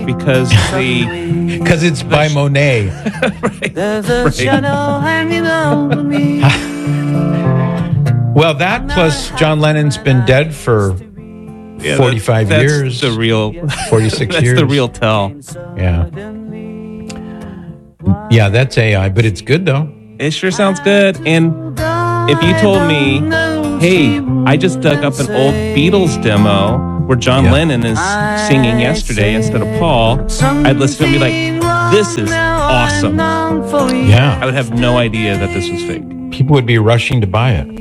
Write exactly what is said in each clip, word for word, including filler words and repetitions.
because the because it's by sh- Monet. right, right. Well, that plus John Lennon's been dead for yeah, forty-five that, that's years. The real forty-six that's years. the real tell. Yeah. Yeah, that's A I, but it's good though. It sure sounds good. And if you told me, hey, I just dug up an old Beatles demo where John Yeah. Lennon is singing Yesterday instead of Paul, I'd listen to it and be like, this is awesome. Yeah. I would have no idea that this was fake. People would be rushing to buy it.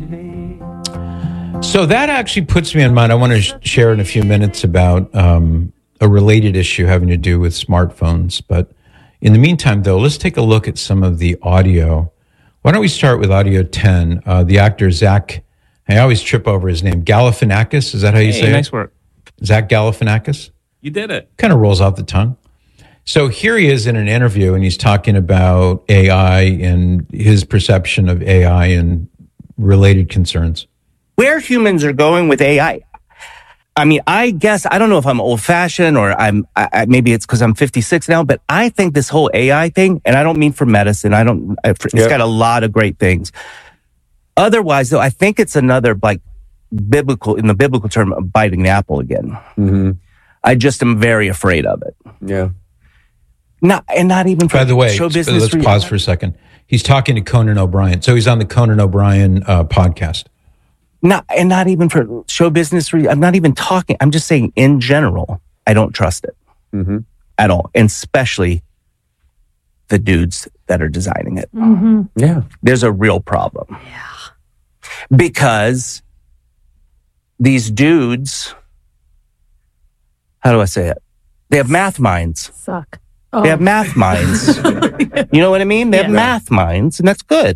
So that actually puts me in mind. I want to sh- share in a few minutes about um, a related issue having to do with smartphones. But in the meantime, though, let's take a look at some of the audio. Why don't we start with audio ten? Uh, the actor Zach, I always trip over his name, Galifianakis. Is that how you Hey, say nice it? work. Zach Galifianakis? You did it. Kind of rolls off the tongue. So here he is in an interview, and he's talking about A I and his perception of A I and related concerns. Where humans are going with A I. I mean, I guess, I don't know if I'm old fashioned or I'm, I, I, maybe it's because I'm fifty-six now, but I think this whole A I thing, and I don't mean for medicine, I don't, it's Yep. got a lot of great things. Otherwise, though, I think it's another, like, biblical, in the biblical term, biting the apple again. Mm-hmm. I just am very afraid of it. Yeah. Not, and not even for By the way, show let's business. re- pause for a second. He's talking to Conan O'Brien. So he's on the Conan O'Brien uh, podcast. Not, and not even for show business. Re- I'm not even talking. I'm just saying in general, I don't trust it Mm-hmm. at all. And especially the dudes that are designing it. Mm-hmm. Yeah. There's a real problem. Yeah. Because these dudes, how do I say it? They have math minds. Suck. Oh. They have math minds. You know what I mean? They have Yeah. math minds, and that's good.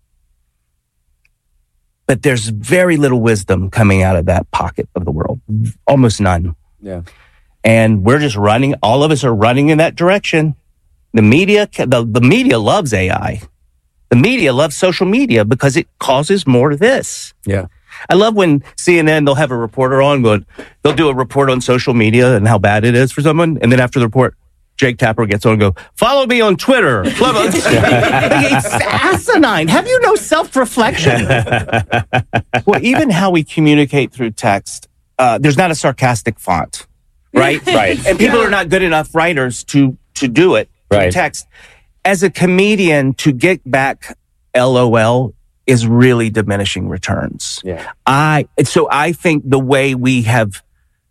But there's very little wisdom coming out of that pocket of the world. Almost none. Yeah. And we're just running, all of us are running in that direction. The media, the, the media loves A I. The media loves social media because it causes more of this. Yeah. I love when C N N, they'll have a reporter on going, they'll do a report on social media and how bad it is for someone. And then after the report, Jake Tapper gets on and go, follow me on Twitter. Blah, blah. It's asinine. Have you no self-reflection? Well, even how we communicate through text, uh, there's not a sarcastic font, right? Right. And people are not good enough writers to, to do it through Right. text. As a comedian, to get back LOL is really diminishing returns. Yeah. I so I think the way we have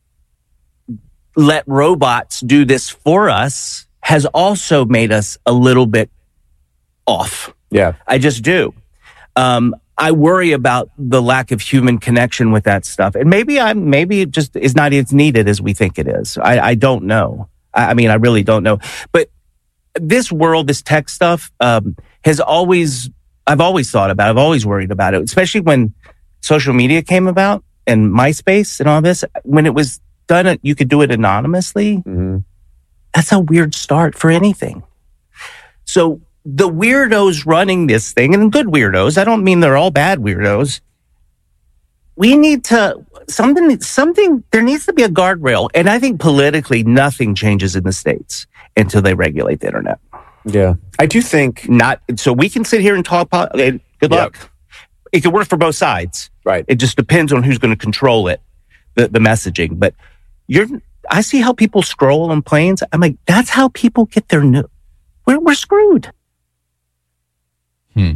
let robots do this for us has also made us a little bit off. Yeah. I just do. Um, I worry about the lack of human connection with that stuff, and maybe I'm maybe it just is not as needed as we think it is. I, I don't know. I, I mean, I really don't know. But this world, this tech stuff, um, has always, I've always thought about it. I've always worried about it, especially when social media came about and MySpace and all this. When it was done, you could do it anonymously. Mm-hmm. That's a weird start for anything. So the weirdos running this thing, and good weirdos, I don't mean they're all bad weirdos. We need to, something, something, there needs to be a guardrail. And I think politically, nothing changes in the States until they regulate the internet. Yeah. I do think. Not, so we can sit here and talk, po- eh, good luck. Yep. It could work for both sides. Right. It just depends on who's going to control it, the, the messaging. But you're, I see how people scroll on planes. I'm like, that's how people get their news. We're, we're screwed. Hmm.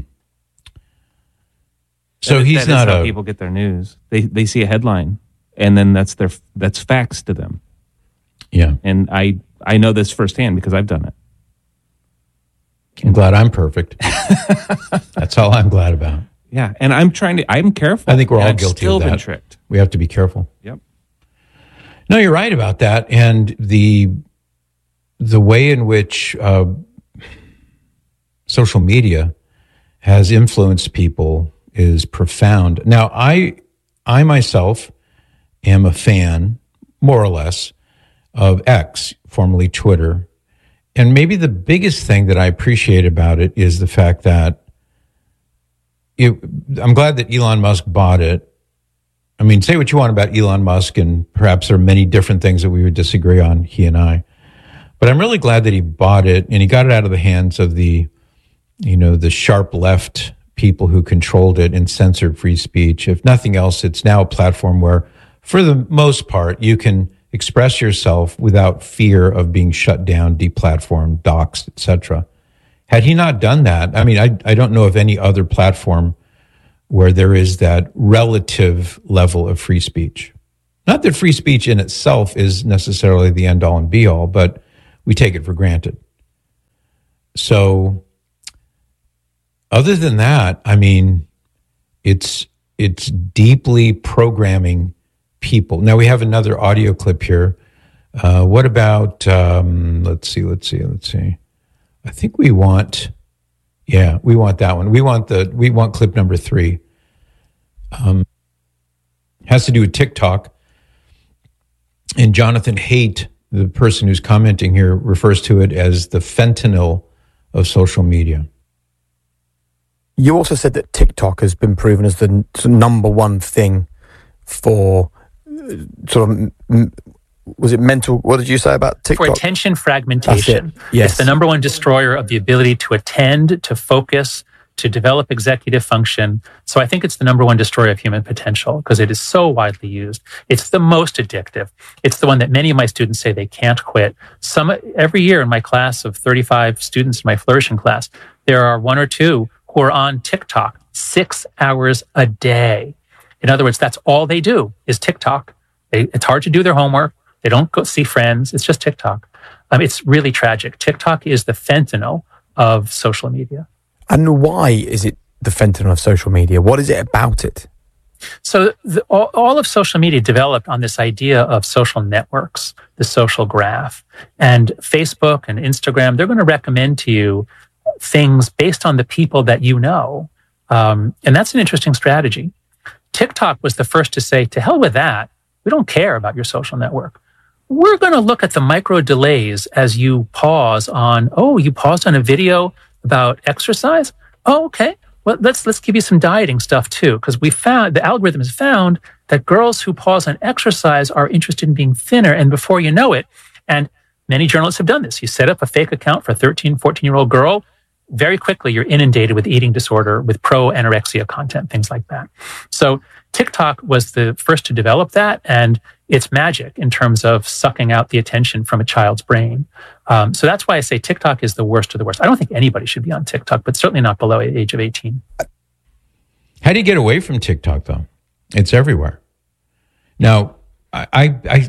So That- he's that is not how a... people get their news. They they see a headline, and then that's their that's facts to them. Yeah. And I I know this firsthand because I've done it. I'm glad I'm perfect. That's all I'm glad about. Yeah, and I'm trying to. I'm careful. I think we're and all I've guilty still of that. Been tricked. We have to be careful. Yep. No, you're right about that. And the the way in which uh, social media has influenced people is profound. Now, I I myself am a fan, more or less, of X, formerly Twitter. And maybe the biggest thing that I appreciate about it is the fact that it, I'm glad that Elon Musk bought it. I mean, say what you want about Elon Musk, and perhaps there are many different things that we would disagree on, he and I. But I'm really glad that he bought it and he got it out of the hands of the, you know, the sharp left people who controlled it and censored free speech. If nothing else, it's now a platform where, for the most part, you can express yourself without fear of being shut down, deplatformed, doxxed, et cetera. Had he not done that, I mean, I, I don't know of any other platform where there is that relative level of free speech. Not that free speech in itself is necessarily the end all and be all, but we take it for granted. So, other than that, I mean, it's it's deeply programming people. Now we have another audio clip here. Uh, what about? Um, let's see. Let's see. Let's see. I think we want. Yeah, we want that one. We want the. We want clip number three. Um, has to do with TikTok. And Jonathan Haidt, the person who's commenting here, refers to it as the fentanyl of social media. You also said that TikTok has been proven as the n- number one thing for uh, sort of, m- was it mental, what did you say about TikTok? For attention fragmentation. That's it. Yes. It's the number one destroyer of the ability to attend, to focus, to develop executive function. So I think it's the number one destroyer of human potential because it is so widely used. It's the most addictive. It's the one that many of my students say they can't quit. Some every year in my class of thirty-five students in my flourishing class, there are one or two who are on TikTok six hours a day. In other words, that's all they do is TikTok. They, it's hard to do their homework. They don't go see friends. It's just TikTok. Um, it's really tragic. TikTok is the fentanyl of social media. And why is it the fentanyl of social media? What is it about it? So the, all, all of social media developed on this idea of social networks, the social graph. And Facebook and Instagram, they're going to recommend to you things based on the people that you know. Um, and that's an interesting strategy. TikTok was the first to say, to hell with that. We don't care about your social network. We're going to look at the micro delays as you pause on, oh, you paused on a video about exercise? Oh, okay. Well, let's let's give you some dieting stuff too, because we found the algorithm has found that girls who pause on exercise are interested in being thinner, and before you know it, and many journalists have done this. You set up a fake account for a thirteen, fourteen-year-old girl. Very quickly, you're inundated with eating disorder, with pro-anorexia content, things like that. So TikTok was the first to develop that, and it's magic in terms of sucking out the attention from a child's brain. Um, so that's why I say TikTok is the worst of the worst. I don't think anybody should be on TikTok, but certainly not below the age of eighteen. How do you get away from TikTok, though? It's everywhere. Now, I, I, I,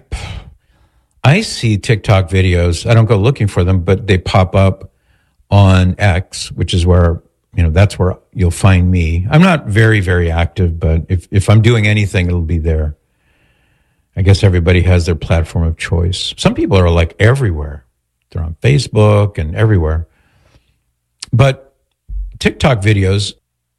I see TikTok videos. I don't go looking for them, but they pop up on X, which is where, you know, that's where you'll find me. I'm not very, very active, but if, if I'm doing anything, it'll be there. I guess everybody has their platform of choice. Some people are like everywhere. They're on Facebook and everywhere. But TikTok videos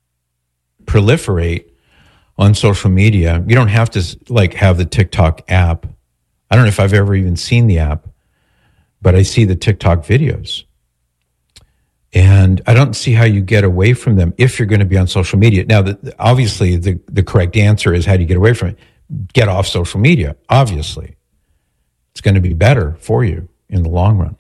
proliferate on social media. You don't have to like have the TikTok app. I don't know if I've ever even seen the app, but I see the TikTok videos. And I don't see how you get away from them if you're going to be on social media. Now, the, obviously, the, the correct answer is how do you get away from it? Get off social media, obviously. It's going to be better for you in the long run.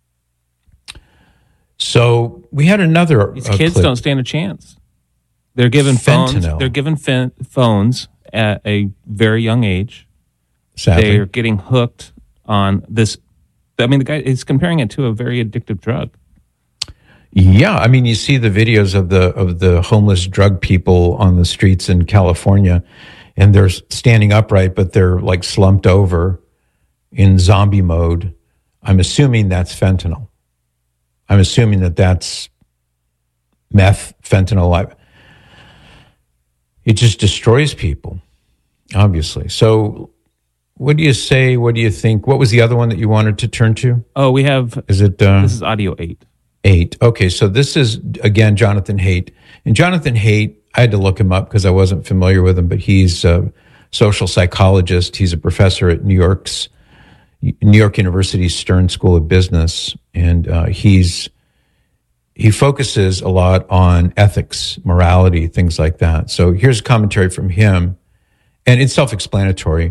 So we had another These uh, kids clip. don't stand a chance. They're given phones. Fentanyl. They're given fin- phones at a very young age. Sadly. They're getting hooked on this. I mean, the guy is comparing it to a very addictive drug. Yeah, I mean, you see the videos of the of the homeless drug people on the streets in California, and they're standing upright, but they're like slumped over in zombie mode. I'm assuming that's fentanyl. I'm assuming that that's meth, fentanyl. It just destroys people, obviously. So what do you say? What do you think? What was the other one that you wanted to turn to? Oh, we have, Is it... Uh, this is audio eight. Eight. Okay, so this is, again, Jonathan Haidt. And Jonathan Haidt, I had to look him up because I wasn't familiar with him, but he's a social psychologist. He's a professor at New York's, New York University's Stern School of Business. And uh, he's, he focuses a lot on ethics, morality, things like that. So here's a commentary from him. And it's self-explanatory,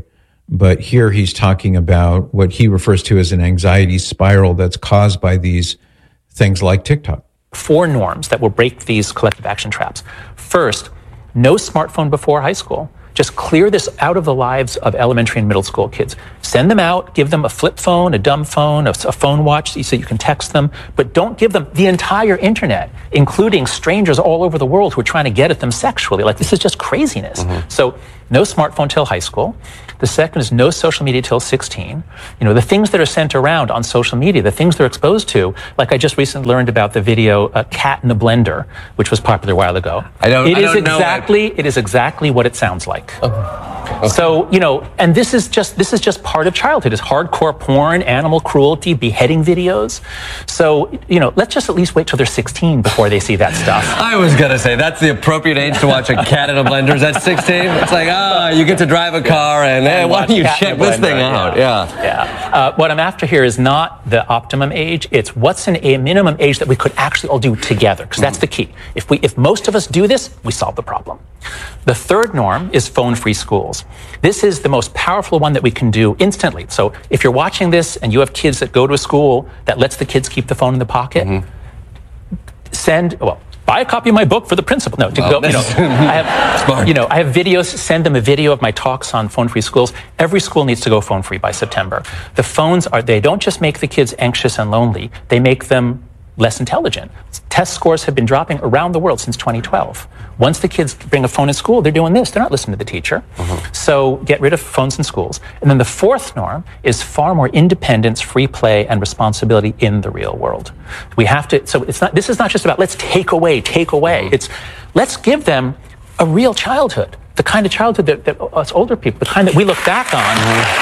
But here he's talking about what he refers to as an anxiety spiral that's caused by these things like TikTok. Four norms that will break these collective action traps. First, no smartphone before high school. Just clear this out of the lives of elementary and middle school kids. Send them out, give them a flip phone, a dumb phone, a, a phone watch so you can text them, but don't give them the entire internet, including strangers all over the world who are trying to get at them sexually. Like, this is just craziness. Mm-hmm. So no smartphone till high school. The second is no social media till sixteen. You know, the things that are sent around on social media, the things they're exposed to, like I just recently learned about the video uh, Cat in a Blender, which was popular a while ago. I don't, it I is don't exactly, know. It is exactly what it sounds like. Oh. Okay. So, you know, and this is just this is just part of childhood. It's hardcore porn, animal cruelty, beheading videos. So, you know, let's just at least wait till they're sixteen before they see that stuff. I was going to say, that's the appropriate age to watch a Cat in a Blender. Is that sixteen? It's like, ah, oh, you get to drive a car and, hey, why don't you check this thing out? Yeah. Yeah. yeah. Uh, what I'm after here is not the optimum age. It's what's an, a minimum age that we could actually all do together, because that's the key. If we, if most of us do this, we solve the problem. The third norm is phone-free schools. This is the most powerful one that we can do instantly. So if you're watching this and you have kids that go to a school that lets the kids keep the phone in the pocket, mm-hmm. send, well, buy a copy of my book for the principal. No, to oh, go, you know, I have, smart. you know, I have videos, send them a video of my talks on phone-free schools. Every school needs to go phone-free by September. The phones are, they don't just make the kids anxious and lonely, they make them less intelligent. Test scores have been dropping around the world since twenty twelve. Once the kids bring a phone in school, they're doing this. They're not listening to the teacher. Mm-hmm. So get rid of phones in schools. And then the fourth norm is far more independence, free play, and responsibility in the real world. We have to, so it's not, this is not just about let's take away, take away. Mm-hmm. It's let's give them a real childhood, the kind of childhood that, that us older people, the kind that we look back on.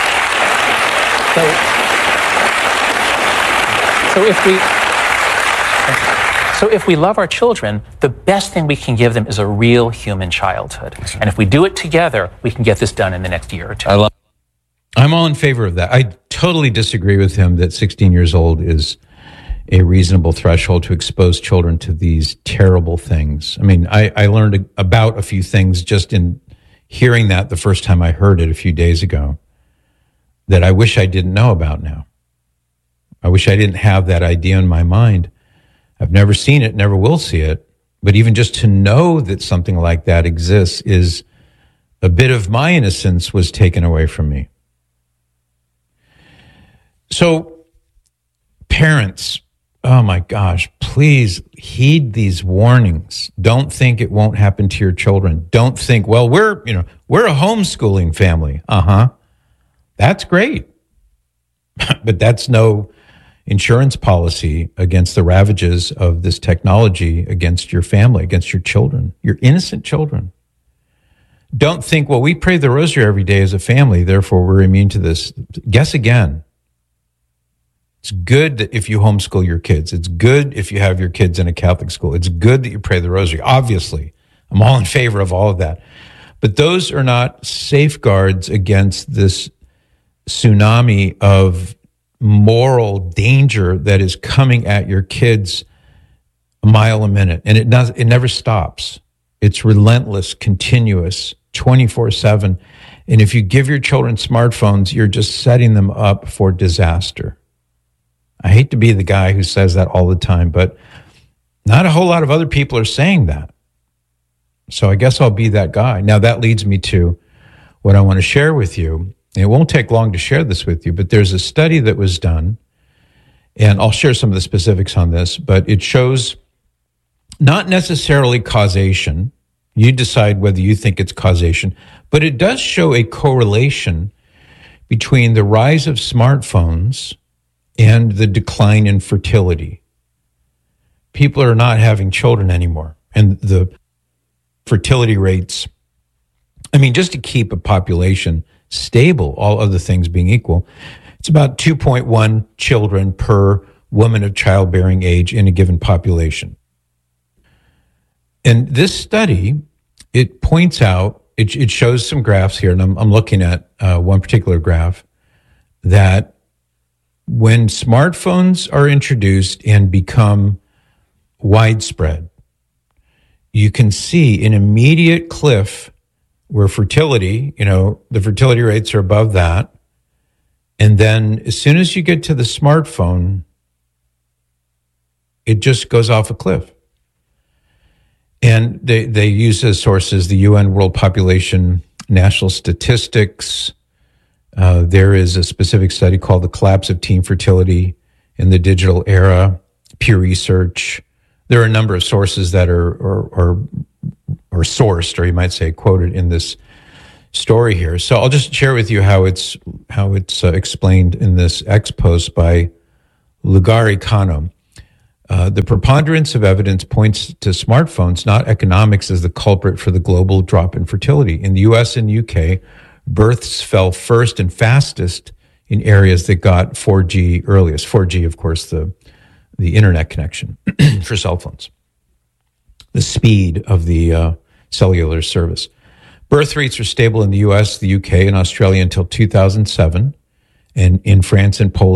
Mm-hmm. So, so if we, So if we love our children, the best thing we can give them is a real human childhood. And if we do it together, we can get this done in the next year or two. I love- I'm all in favor of that. I totally disagree with him that sixteen years old is a reasonable threshold to expose children to these terrible things. I mean, I, I learned about a few things just in hearing that the first time I heard it a few days ago that I wish I didn't know about now. I wish I didn't have that idea in my mind. I've never seen it, never will see it. But even just to know that something like that exists is a bit of my innocence was taken away from me. So, parents, oh my gosh, please heed these warnings. Don't think it won't happen to your children. Don't think, well, we're, you know, we're a homeschooling family. Uh-huh. That's great. But that's no insurance policy against the ravages of this technology against your family, against your children, your innocent children. Don't think, well, we pray the rosary every day as a family, therefore we're immune to this. Guess again. It's good that if you homeschool your kids. It's good if you have your kids in a Catholic school. It's good that you pray the rosary. Obviously, I'm all in favor of all of that. But those are not safeguards against this tsunami of moral danger that is coming at your kids a mile a minute. And it does, it never stops. It's relentless, continuous, twenty-four seven. And if you give your children smartphones, you're just setting them up for disaster. I hate to be the guy who says that all the time, but not a whole lot of other people are saying that. So I guess I'll be that guy. Now that leads me to what I want to share with you. It won't take long to share this with you, but there's a study that was done, and I'll share some of the specifics on this, but it shows not necessarily causation. You decide whether you think it's causation, but it does show a correlation between the rise of smartphones and the decline in fertility. People are not having children anymore, and the fertility rates, I mean, just to keep a population stable, all other things being equal, it's about two point one children per woman of childbearing age in a given population. And this study, it points out, it, it shows some graphs here, and I'm, I'm looking at uh, one particular graph, that when smartphones are introduced and become widespread, you can see an immediate cliff where fertility, you know, the fertility rates are above that. And then as soon as you get to the smartphone, it just goes off a cliff. And they, they use as sources the U N World Population National Statistics. Uh, there is a specific study called The Collapse of Teen Fertility in the Digital Era, Pew Research. There are a number of sources that are, are, are, are sourced, or you might say quoted in this story here. So I'll just share with you how it's how it's uh, explained in this X post by Lugari Kano. Uh, the preponderance of evidence points to smartphones, not economics, as the culprit for the global drop in fertility. In the U S and U K, births fell first and fastest in areas that got four G earliest. four G, of course, the, the internet connection for cell phones, the speed of the uh, cellular service. Birth rates are stable in the U S, the U K, and Australia until two thousand seven, and in France and Poland,